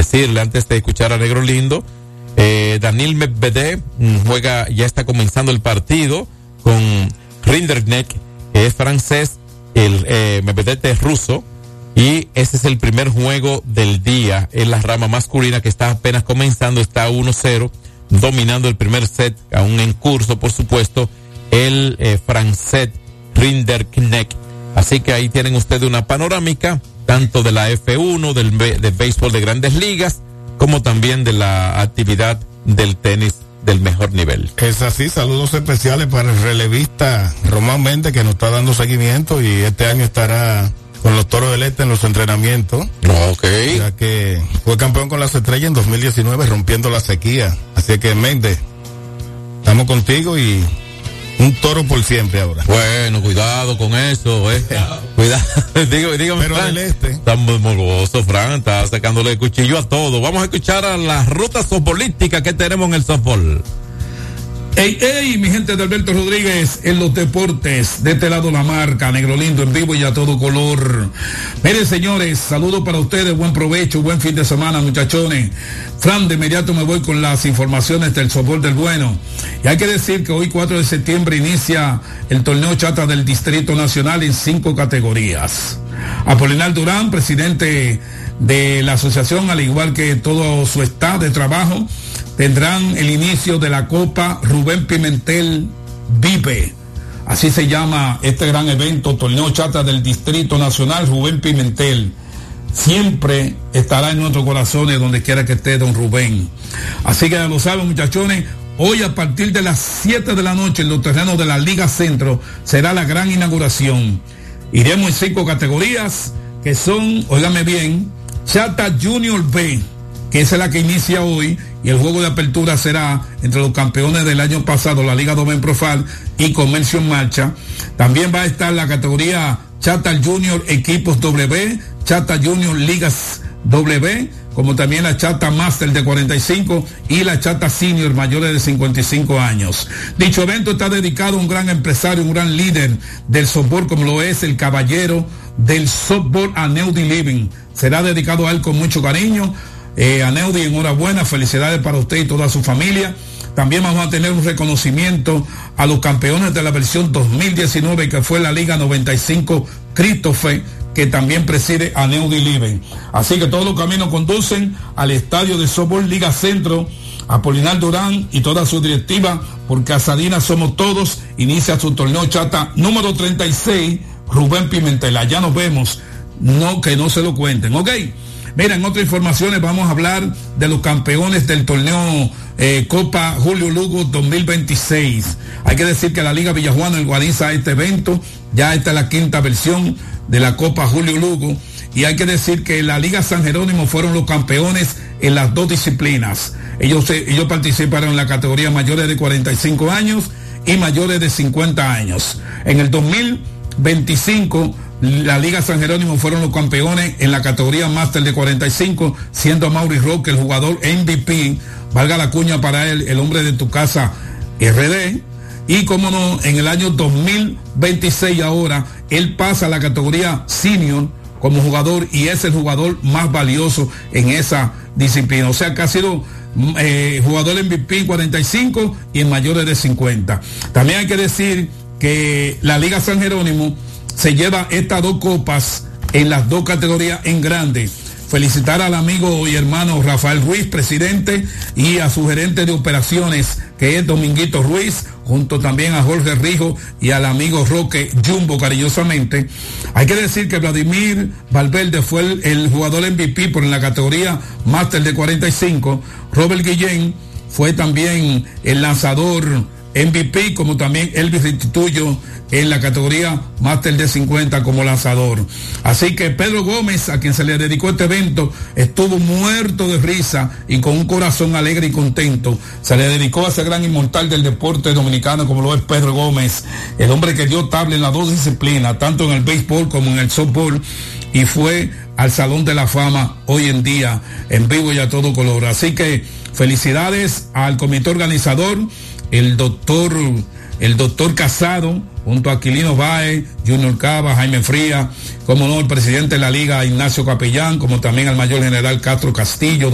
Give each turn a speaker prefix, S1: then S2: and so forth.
S1: decirle antes de escuchar a Negro Lindo, Daniil Medvedev ya está comenzando el partido con Rinderknecht, que es francés, Medvedev es ruso, y ese es el primer juego del día en la rama masculina que está apenas comenzando, está 1-0, dominando el primer set, aún en curso, por supuesto, el francés Rinderknecht. Así que ahí tienen ustedes una panorámica, tanto de la F1, del béisbol de Grandes Ligas, como también de la actividad del tenis del mejor nivel. Es así, saludos especiales para el relevista Román Méndez, que nos está dando seguimiento y este año estará con los Toros del Este en los entrenamientos. Okay. Ya que fue campeón con las Estrellas en 2019, rompiendo la sequía. Así que, Méndez, estamos contigo y un toro por siempre ahora. Bueno, cuidado con eso, Cuidado. Dígame, pero Fran, del Este. Está muy morboso, Fran, está sacándole el cuchillo a todo. Vamos a escuchar a la ruta softbolística que tenemos en el softball.
S2: Hey, mi gente de Alberto Rodríguez en los deportes, de este lado la marca, Negro Lindo en vivo y a todo color. Miren, señores, saludos para ustedes, buen provecho, buen fin de semana, muchachones. Fran, de inmediato me voy con las informaciones del softball del bueno. Y hay que decir que hoy 4 de septiembre inicia el torneo chata del Distrito Nacional en 5 categorías. Apolinar Durán, presidente de la asociación, al igual que todo su staff de trabajo, tendrán el inicio de la Copa Rubén Pimentel Vive. Así se llama este gran evento, torneo chata del Distrito Nacional. Rubén Pimentel siempre estará en nuestros corazones donde quiera que esté don Rubén. Así que ya lo saben, muchachones, hoy a partir de las 7 de la noche en los terrenos de la Liga Centro será la gran inauguración. Iremos en 5 categorías que son, óigame bien, Chata Junior B, que esa es la que inicia hoy, y el juego de apertura será entre los campeones del año pasado, la Liga Domen Profal y Comercio en Marcha. También va a estar la categoría Chata Junior Equipos W, Chata Junior Ligas W, como también la Chata Master de 45 y la Chata Senior mayores de 55 años. Dicho evento está dedicado a un gran empresario, un gran líder del softball, como lo es el caballero del softball, Aneudi Living. Será dedicado a él con mucho cariño. Aneudi, enhorabuena, felicidades para usted y toda su familia. También vamos a tener un reconocimiento a los campeones de la versión 2019, que fue la Liga 95 Christopher, que también preside Aneudi Living. Así que todos los caminos conducen al estadio de softball Liga Centro. Apolinar Durán y toda su directiva, porque Asadina somos todos, inicia su torneo chata número 36, Rubén Pimentel. Allá nos vemos, no que no se lo cuenten, ¿ok? Mira, en otras informaciones vamos a hablar de los campeones del torneo Copa Julio Lugo 2026. Hay que decir que la Liga Villajuana organiza este evento, ya esta es la 5ª versión de la Copa Julio Lugo, y hay que decir que la Liga San Jerónimo fueron los campeones en las 2 disciplinas. Ellos participaron en la categoría mayores de 45 años y mayores de 50 años. En el 2025, la Liga San Jerónimo fueron los campeones en la categoría Máster de 45, siendo Mauri Roque el jugador MVP, valga la cuña para él, el hombre de tu casa RD. Y como no, en el año 2026 ahora, él pasa a la categoría Senior como jugador y es el jugador más valioso en esa disciplina. O sea que ha sido jugador MVP en 45 y en mayores de 50. También hay que decir que la Liga San Jerónimo se lleva estas 2 copas en las 2 categorías en grande. Felicitar al amigo y hermano Rafael Ruiz, presidente, y a su gerente de operaciones, que es Dominguito Ruiz, junto también a Jorge Rijo y al amigo Roque Jumbo, cariñosamente. Hay que decir que Vladimir Valverde fue el jugador MVP por en la categoría Máster de 45. Robert Guillén fue también el lanzador MVP, como también Elvis Restituyo en la categoría Máster de 50 como lanzador. Así que Pedro Gómez, a quien se le dedicó este evento, estuvo muerto de risa y con un corazón alegre y contento. Se le dedicó a ese gran inmortal del deporte dominicano como lo es Pedro Gómez, el hombre que dio tabla en las 2 disciplinas, tanto en el béisbol como en el softball, y fue al Salón de la Fama hoy en día, en vivo y a todo color. Así que felicidades al comité organizador, el doctor Casado, junto a Aquilino Báez, Junior Cava, Jaime Fría, como no, el presidente de la Liga, Ignacio Capellán, como también al mayor general Castro Castillo,